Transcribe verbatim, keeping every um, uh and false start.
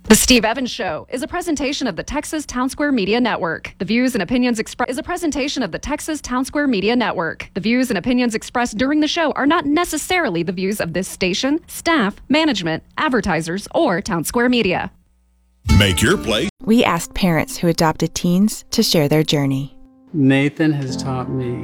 The Steve Evans Show is a presentation of the Texas Town Square Media Network. The views and opinions expressed is a presentation of the Texas Town Square Media Network. The views and opinions expressed during the show are not necessarily the views of this station, staff, management, advertisers, or Town Square Media. Make your place. We asked parents who adopted teens to share their journey. Nathan has taught me